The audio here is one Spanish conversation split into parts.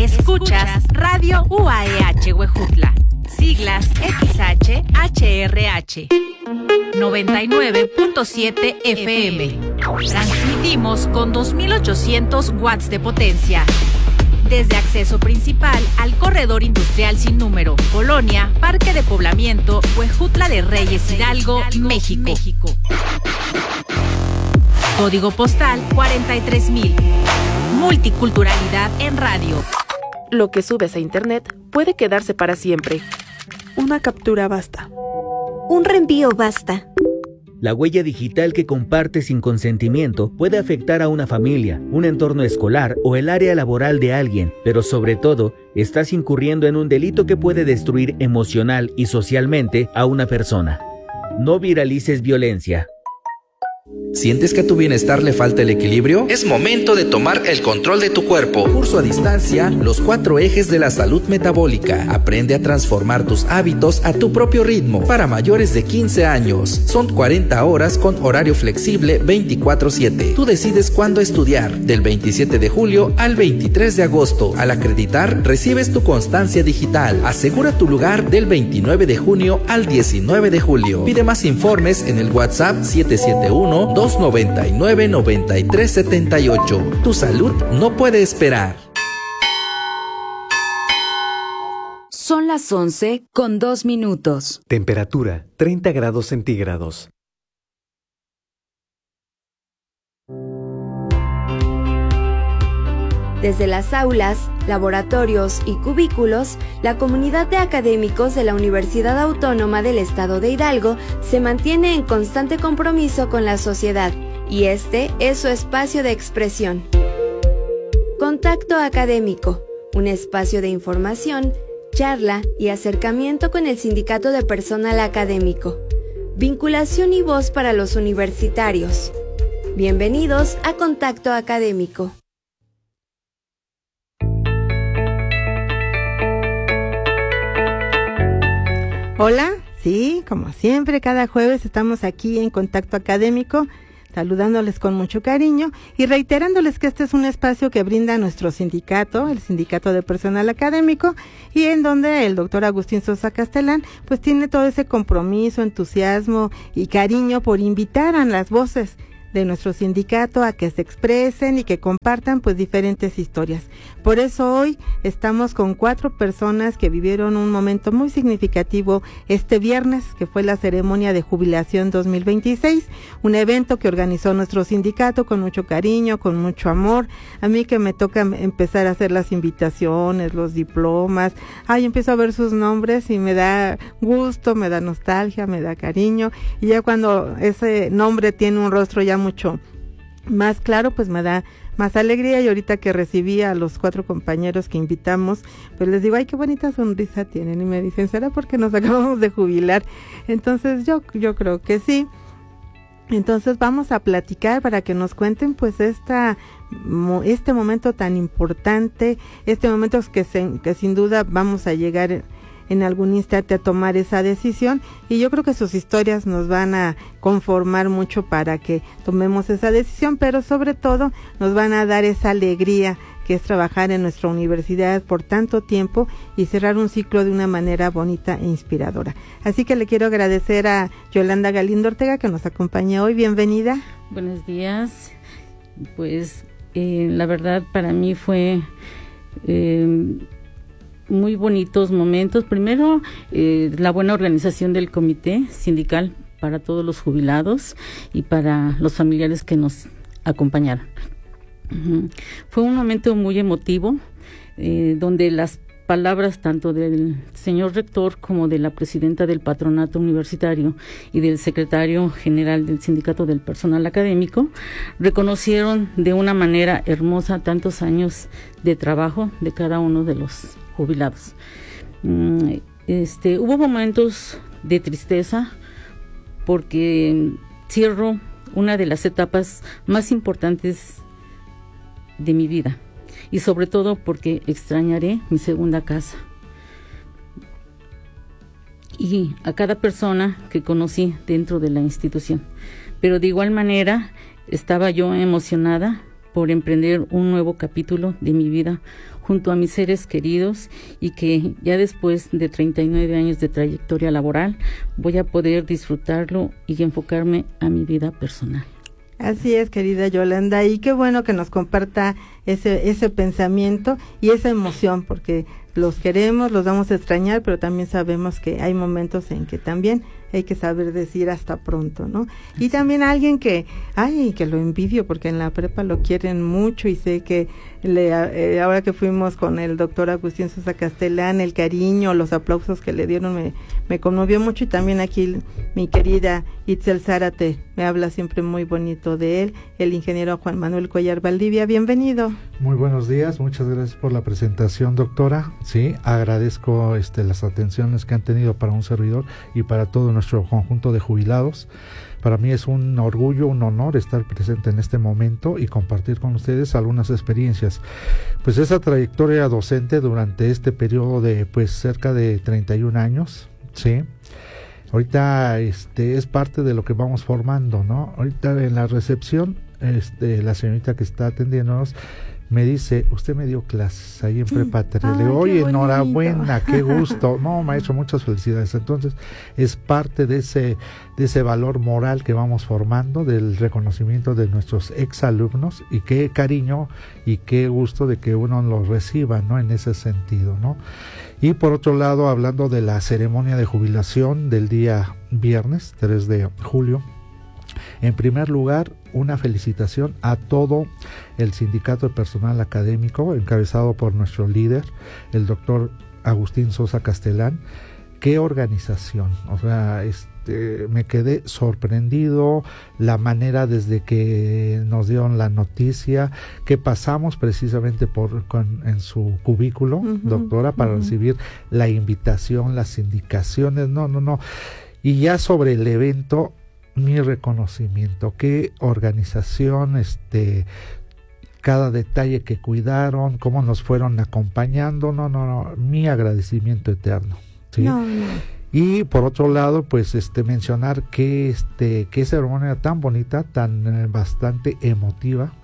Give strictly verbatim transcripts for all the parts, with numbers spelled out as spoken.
Escuchas Radio U A E H Huejutla, siglas X H H R H, noventa y nueve punto siete F M. Transmitimos con dos mil ochocientos watts de potencia. Desde acceso principal al corredor industrial sin número, Colonia, Parque de Poblamiento, Huejutla de Reyes, Hidalgo, México. México. Código postal cuarenta y tres mil. Multiculturalidad en radio. Lo que subes a internet puede quedarse para siempre. Una captura basta. Un reenvío basta. La huella digital que compartes sin consentimiento puede afectar a una familia, un entorno escolar o el área laboral de alguien, pero sobre todo, estás incurriendo en un delito que puede destruir emocional y socialmente a una persona. No viralices violencia. ¿Sientes que a tu bienestar le falta el equilibrio? Es momento de tomar el control de tu cuerpo. Curso a distancia, los cuatro ejes de la salud metabólica. Aprende a transformar tus hábitos a tu propio ritmo. Para mayores de quince años. Son cuarenta horas con horario flexible veinticuatro siete. Tú decides cuándo estudiar. Del veintisiete de julio al veintitrés de agosto. Al acreditar, recibes tu constancia digital. Asegura tu lugar del veintinueve de junio al diecinueve de julio. Pide más informes en el WhatsApp siete siete uno, dos nueve nueve, nueve tres siete ocho. Tu salud no puede esperar. Son las once con dos minutos. Temperatura treinta grados centígrados. Desde las aulas, laboratorios y cubículos, la comunidad de académicos de la Universidad Autónoma del Estado de Hidalgo se mantiene en constante compromiso con la sociedad, y este es su espacio de expresión. Contacto Académico, un espacio de información, charla y acercamiento con el Sindicato de Personal Académico. Vinculación y voz para los universitarios. Bienvenidos a Contacto Académico. Hola, sí, como siempre, cada jueves estamos aquí en Contacto Académico, saludándoles con mucho cariño y reiterándoles que este es un espacio que brinda nuestro sindicato, el Sindicato de Personal Académico, y en donde el doctor Agustín Sosa Castelán pues tiene todo ese compromiso, entusiasmo y cariño por invitar a las voces de nuestro sindicato a que se expresen y que compartan pues diferentes historias. Por eso hoy estamos con cuatro personas que vivieron un momento muy significativo este viernes, que fue la ceremonia de jubilación dos mil veintiséis, un evento que organizó nuestro sindicato con mucho cariño, con mucho amor. A mí que me toca empezar a hacer las invitaciones, los diplomas, ay, empiezo a ver sus nombres y me da gusto, me da nostalgia, me da cariño, y ya cuando ese nombre tiene un rostro ya mucho más claro, pues me da más alegría. Y ahorita que recibí a los cuatro compañeros que invitamos, pues les digo, ay, qué bonita sonrisa tienen, y me dicen, ¿será porque nos acabamos de jubilar? Entonces yo, yo creo que sí. Entonces vamos a platicar para que nos cuenten pues esta, este momento tan importante, este momento que, se, que sin duda vamos a llegar en algún instante a tomar esa decisión, y yo creo que sus historias nos van a conformar mucho para que tomemos esa decisión, pero sobre todo nos van a dar esa alegría que es trabajar en nuestra universidad por tanto tiempo y cerrar un ciclo de una manera bonita e inspiradora. Así que le quiero agradecer a Yolanda Galindo Ortega que nos acompaña hoy. Bienvenida. Buenos días. Pues eh, la verdad para mí fue eh, muy bonitos momentos. Primero, eh, la buena organización del comité sindical para todos los jubilados y para los familiares que nos acompañaron. Uh-huh. Fue un momento muy emotivo, eh, donde las palabras tanto del señor rector como de la presidenta del patronato universitario y del secretario general del Sindicato del Personal Académico reconocieron de una manera hermosa tantos años de trabajo de cada uno de los jubilados. Este, hubo momentos de tristeza porque cierro una de las etapas más importantes de mi vida, y sobre todo porque extrañaré mi segunda casa y a cada persona que conocí dentro de la institución. Pero de igual manera estaba yo emocionada por emprender un nuevo capítulo de mi vida junto a mis seres queridos y que ya después de treinta y nueve años de trayectoria laboral voy a poder disfrutarlo y enfocarme a mi vida personal. Así es, querida Yolanda, y qué bueno que nos comparta ese ese pensamiento y esa emoción, porque los queremos, los vamos a extrañar, pero también sabemos que hay momentos en que también hay que saber decir hasta pronto, ¿no? Y también alguien que, ay, que lo envidio, porque en la prepa lo quieren mucho y sé que le, eh, ahora que fuimos con el doctor Agustín Sosa Castellán, el cariño, los aplausos que le dieron me, me conmovió mucho, y también aquí mi querida Itzel Zárate me habla siempre muy bonito de él, el ingeniero Juan Manuel Cuellar Valdivia, bienvenido. Muy buenos días, muchas gracias por la presentación, doctora. Sí, agradezco este, las atenciones que han tenido para un servidor y para todo nuestro conjunto de jubilados. Para mí es un orgullo, un honor estar presente en este momento y compartir con ustedes algunas experiencias. Pues esa trayectoria docente durante este periodo de pues cerca de treinta y un años, sí. Ahorita este es parte de lo que vamos formando, ¿no? Ahorita en la recepción, este la señorita que está atendiéndonos me dice, usted me dio clases ahí en sí. Prepa tres. Le digo, oye, enhorabuena, qué gusto. No, maestro, muchas felicidades. Entonces, es parte de ese, de ese valor moral que vamos formando, del reconocimiento de nuestros exalumnos, y qué cariño y qué gusto de que uno los reciba, ¿no? En ese sentido, ¿no? Y por otro lado, hablando de la ceremonia de jubilación del día viernes, tres de julio, en primer lugar, una felicitación a todo el sindicato de personal académico, encabezado por nuestro líder, el doctor Agustín Sosa Castellán. ¡Qué organización! O sea, este, me quedé sorprendido la manera desde que nos dieron la noticia, que pasamos precisamente por con, en su cubículo, uh-huh, doctora, para uh-huh. recibir la invitación, las indicaciones. No, no, no. Y ya sobre el evento, mi reconocimiento, qué organización, este, cada detalle que cuidaron, cómo nos fueron acompañando, no, no, no, mi agradecimiento eterno, ¿sí? No, no. Y por otro lado, pues, este, mencionar que, este, qué ceremonia tan bonita, tan eh, bastante emotiva.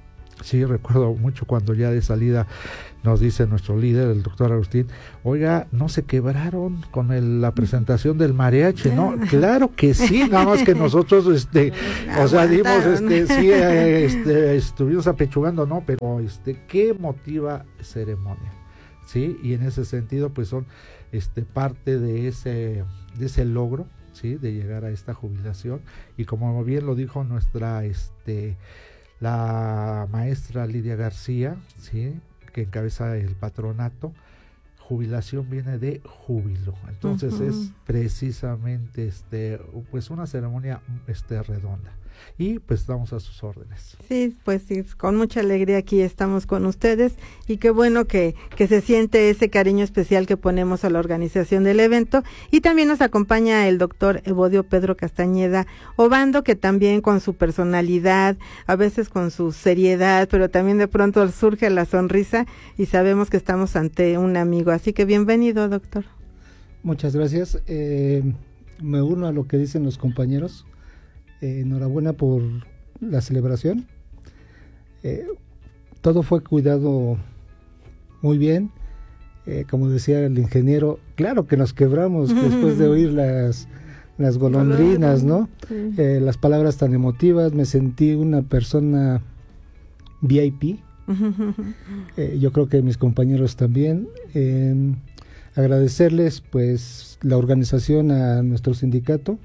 Sí, recuerdo mucho cuando ya de salida nos dice nuestro líder, el doctor Agustín, oiga, ¿no se quebraron con el, la presentación del mariachi? No, claro que sí, nada más que nosotros, este, o sea, dimos, este, sí, eh, este, estuvimos apechugando, ¿no? Pero, este, qué emotiva ceremonia, ¿sí? Y en ese sentido, pues son, este, parte de ese, de ese logro, ¿sí? De llegar a esta jubilación, y como bien lo dijo nuestra, este, la maestra Lidia García, sí, que encabeza el patronato, jubilación viene de júbilo. Entonces uh-huh. es precisamente este pues una ceremonia este redonda. Y pues estamos a sus órdenes. Sí, pues sí, con mucha alegría aquí estamos con ustedes, y qué bueno que, que se siente ese cariño especial que ponemos a la organización del evento. Y también nos acompaña el doctor Evodio Pedro Castañeda Obando, que también con su personalidad, a veces con su seriedad, pero también de pronto surge la sonrisa y sabemos que estamos ante un amigo. Así que bienvenido, doctor. Muchas gracias. Eh, me uno a lo que dicen los compañeros. Eh, enhorabuena por la celebración. Eh, todo fue cuidado muy bien. Eh, como decía el ingeniero, claro que nos quebramos uh-huh. después de oír las, las golondrinas, ¿no? Uh-huh. Eh, las palabras tan emotivas. Me sentí una persona V I P. Uh-huh. Eh, yo creo que mis compañeros también. Eh, agradecerles, pues, la organización a nuestro sindicato,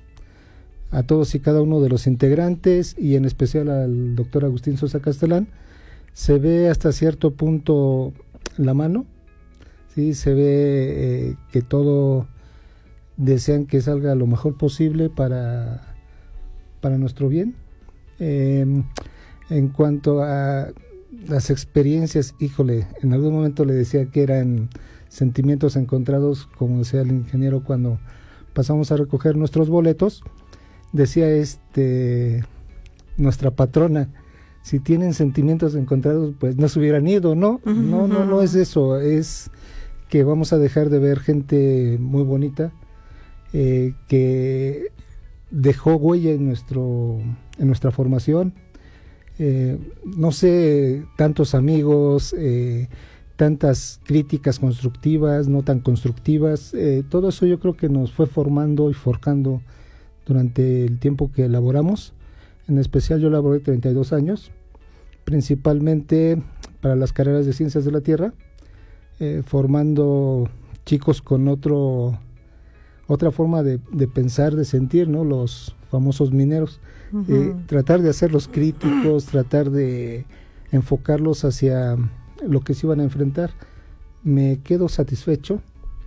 a todos y cada uno de los integrantes, y en especial al doctor Agustín Sosa Castellán. Se ve hasta cierto punto la mano, sí, se ve eh, que todo desean que salga lo mejor posible para, para nuestro bien. Eh, en cuanto a las experiencias, híjole, en algún momento le decía que eran sentimientos encontrados, como decía el ingeniero cuando pasamos a recoger nuestros boletos. Decía este nuestra patrona, si tienen sentimientos encontrados, pues no se hubieran ido, ¿no? Uh-huh. No, no, no es eso, es que vamos a dejar de ver gente muy bonita, eh, que dejó huella en nuestro, en nuestra formación, eh, no sé, tantos amigos, eh, tantas críticas constructivas, no tan constructivas, eh, todo eso yo creo que nos fue formando y forjando durante el tiempo que elaboramos. En especial yo laboré treinta y dos años, principalmente para las carreras de Ciencias de la Tierra, eh, formando chicos con otro otra forma de, de pensar, de sentir, ¿no? Los famosos mineros. Uh-huh. eh, tratar de hacerlos críticos, tratar de enfocarlos hacia lo que se iban a enfrentar. Me quedo satisfecho,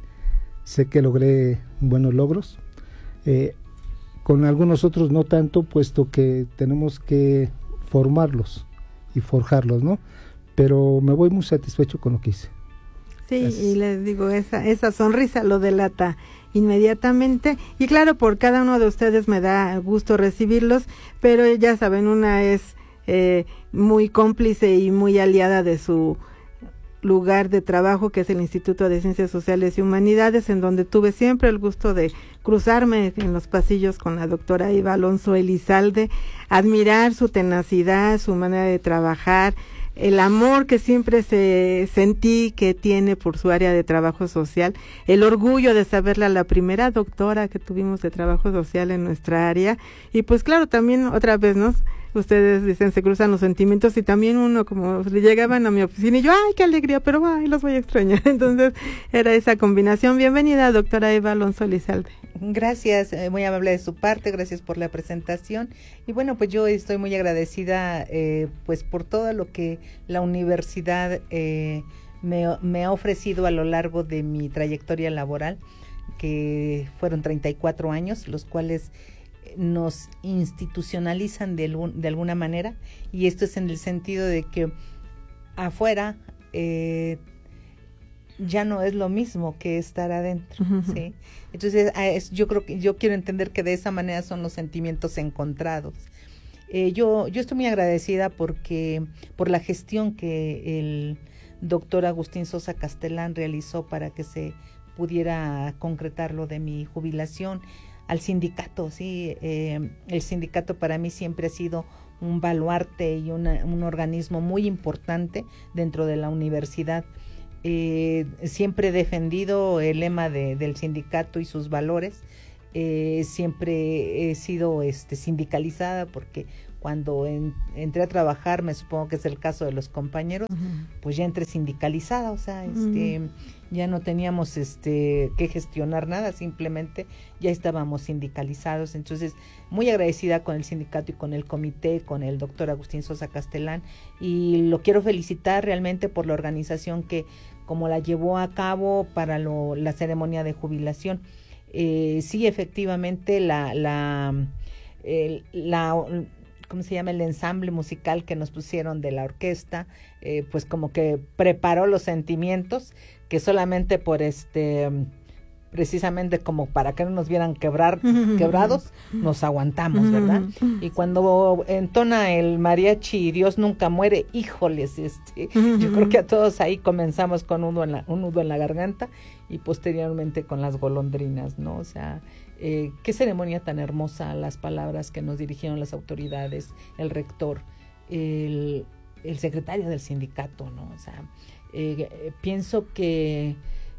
sé que logré buenos logros, eh, con algunos otros no tanto, puesto que tenemos que formarlos y forjarlos, ¿no? Pero me voy muy satisfecho con lo que hice. Sí, gracias. Y les digo, esa, esa sonrisa lo delata inmediatamente, y claro, por cada uno de ustedes me da gusto recibirlos, pero ya saben, una es eh, muy cómplice y muy aliada de su lugar de trabajo, que es el Instituto de Ciencias Sociales y Humanidades, en donde tuve siempre el gusto de cruzarme en los pasillos con la doctora Eva Alonso Elizalde, admirar su tenacidad, su manera de trabajar, el amor que siempre se sentí que tiene por su área de trabajo social, el orgullo de saberla la primera doctora que tuvimos de trabajo social en nuestra área, y pues claro, también otra vez, ¿no? Ustedes dicen, se cruzan los sentimientos, y también uno, como llegaban a mi oficina y yo, ay, qué alegría, pero ay, los voy a extrañar. Entonces, era esa combinación. Bienvenida, doctora Eva Alonso Elizalde. Gracias, eh, muy amable de su parte, gracias por la presentación. Y bueno, pues yo estoy muy agradecida eh, pues por todo lo que la universidad eh, me, me ha ofrecido a lo largo de mi trayectoria laboral, que fueron treinta y cuatro años, los cuales nos institucionalizan de, de alguna manera, y esto es en el sentido de que afuera eh, ya no es lo mismo que estar adentro, uh-huh. ¿sí? Entonces es, yo creo que yo quiero entender que de esa manera son los sentimientos encontrados. Eh, yo yo estoy muy agradecida porque por la gestión que el doctor Agustín Sosa Castellán realizó para que se pudiera concretar lo de mi jubilación. Al sindicato, sí, eh, el sindicato para mí siempre ha sido un baluarte y una, un organismo muy importante dentro de la universidad. Eh, siempre he defendido el lema de, del sindicato y sus valores. Eh, siempre he sido este, sindicalizada porque cuando en, entré a trabajar, me supongo que es el caso de los compañeros, uh-huh. pues ya entré sindicalizada, o sea, este, uh-huh. ya no teníamos este que gestionar nada, simplemente ya estábamos sindicalizados. Entonces, muy agradecida con el sindicato y con el comité, con el doctor Agustín Sosa Castellán, y lo quiero felicitar realmente por la organización que, como la llevó a cabo para lo, la ceremonia de jubilación. Eh, sí, efectivamente, la, la, el, la ¿cómo se llama? El ensamble musical que nos pusieron de la orquesta, eh, pues como que preparó los sentimientos que solamente por este, precisamente como para que no nos vieran quebrar, quebrados, nos aguantamos, ¿verdad? Y cuando entona el mariachi Dios nunca muere, híjoles, este, yo creo que a todos ahí comenzamos con un nudo en la, un nudo en la garganta y posteriormente con las golondrinas, ¿no? O sea, Eh, qué ceremonia tan hermosa, las palabras que nos dirigieron las autoridades, el rector, el, el secretario del sindicato, ¿no? O sea, eh, eh, pienso que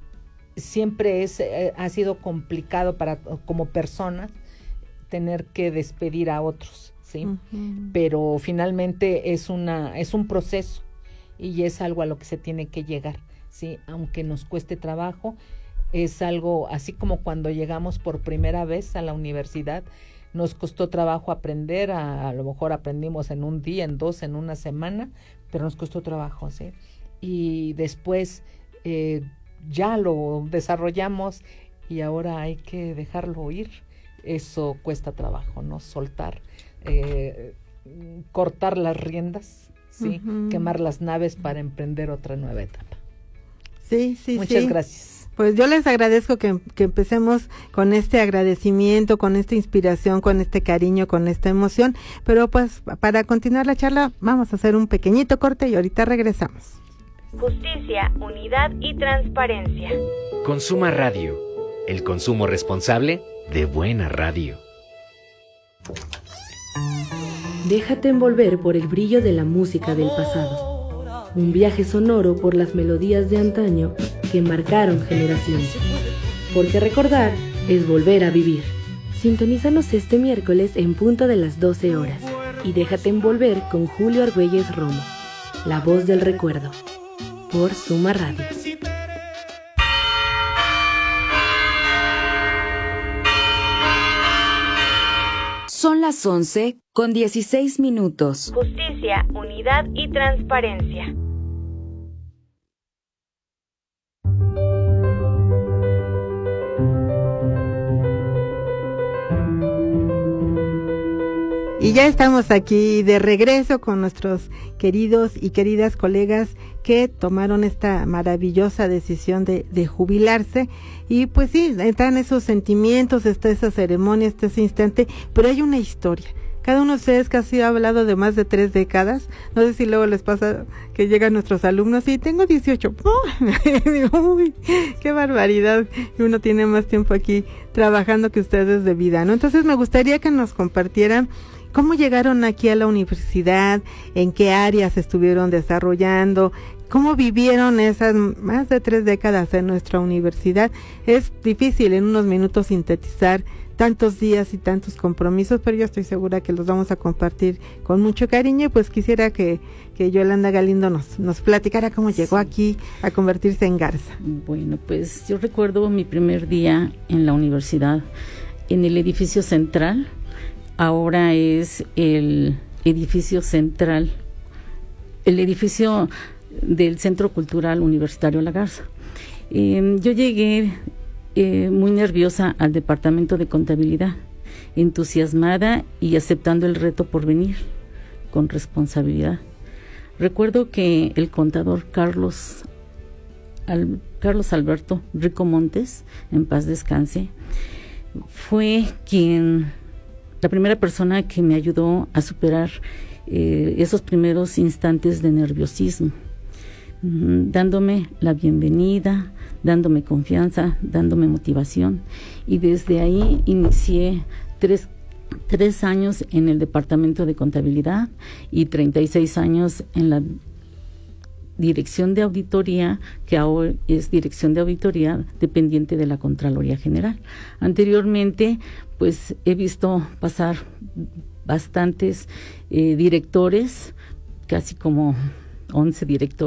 siempre es eh, ha sido complicado para como personas tener que despedir a otros, ¿sí? Uh-huh. Pero finalmente es una es un proceso y es algo a lo que se tiene que llegar, ¿sí? Aunque nos cueste trabajo. Es algo así como cuando llegamos por primera vez a la universidad, nos costó trabajo aprender, a, a lo mejor aprendimos en un día, en dos, en una semana, pero nos costó trabajo, ¿sí? Y después eh, ya lo desarrollamos y ahora hay que dejarlo ir. Eso cuesta trabajo, ¿no? Soltar, eh, cortar las riendas, ¿sí? Uh-huh. Quemar las naves para emprender otra nueva etapa. Sí, sí, Muchas sí. gracias. Pues yo les agradezco que, que empecemos con este agradecimiento, con esta inspiración, con este cariño, con esta emoción, pero pues para continuar la charla vamos a hacer un pequeñito corte y ahorita regresamos. Justicia, unidad y transparencia. Consuma Radio, el consumo responsable de buena radio. Déjate envolver por el brillo de la música del pasado. Un viaje sonoro por las melodías de antaño que marcaron generaciones. Porque recordar es volver a vivir. Sintonízanos este miércoles en punto de las doce horas. Y déjate envolver con Julio Argüelles Romo, la voz del recuerdo, por Suma Radio. Son las once con dieciséis minutos. Justicia, unidad y transparencia. Y ya estamos aquí de regreso con nuestros queridos y queridas colegas que tomaron esta maravillosa decisión de, de jubilarse. Y pues sí, están esos sentimientos, está esa ceremonia, está ese instante, pero hay una historia. Cada uno de ustedes casi ha hablado de más de tres décadas. No sé si luego les pasa que llegan nuestros alumnos y tengo dieciocho. ¡Oh! Digo, uy, qué barbaridad. Y uno tiene más tiempo aquí trabajando que ustedes de vida, ¿no? Entonces me gustaría que nos compartieran cómo llegaron aquí a la universidad, en qué áreas estuvieron desarrollando, cómo vivieron esas más de tres décadas en nuestra universidad. Es difícil en unos minutos sintetizar tantos días y tantos compromisos, pero yo estoy segura que los vamos a compartir con mucho cariño. Y pues quisiera que, que Yolanda Galindo nos, nos platicara cómo llegó aquí a convertirse en Garza. Bueno, pues yo recuerdo mi primer día en la universidad, en el edificio central. Ahora es el edificio central, el edificio del Centro Cultural Universitario La Garza. Eh, yo llegué eh, muy nerviosa al departamento de contabilidad, entusiasmada y aceptando el reto por venir, con responsabilidad. Recuerdo que el contador Carlos, Al, Carlos Alberto Rico Montes, en paz descanse, fue quien... la primera persona que me ayudó a superar eh, esos primeros instantes de nerviosismo, mm, dándome la bienvenida, dándome confianza, dándome motivación, y desde ahí inicié tres, tres años en el departamento de contabilidad y treinta y seis años en la dirección de auditoría, que ahora es dirección de auditoría dependiente de la Contraloría General. Anteriormente, pues he visto pasar bastantes eh, directores, casi como once directores